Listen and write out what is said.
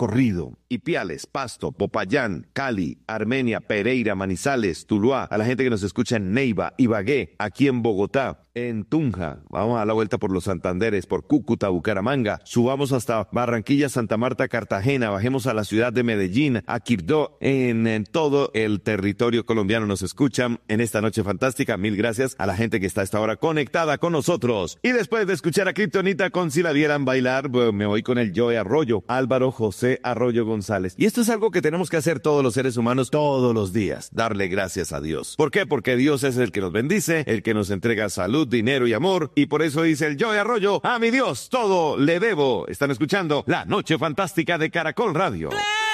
recorrido. Ipiales, Pasto, Popayán, Cali, Armenia, Pereira, Manizales, Tuluá, a la gente que nos escucha en Neiva, Ibagué, aquí en Bogotá, en Tunja, vamos a dar la vuelta por los Santanderes, por Cúcuta, Bucaramanga, subamos hasta Barranquilla, Santa Marta, Cartagena, bajemos a la ciudad de Medellín, a Quibdó, en todo el territorio colombiano nos escuchan en esta noche fantástica. Mil gracias a la gente que está a esta hora conectada con nosotros. Y después de escuchar a Kryptonita con Si la vieran bailar, pues me voy con el Joe Arroyo, Álvaro José Arroyo González. Y esto es algo que tenemos que hacer todos los seres humanos todos los días, darle gracias a Dios. ¿Por qué? Porque Dios es el que nos bendice, el que nos entrega salud, dinero y amor, y por eso dice el Joe Arroyo, a mi Dios todo le debo. Están escuchando La Noche Fantástica de Caracol Radio.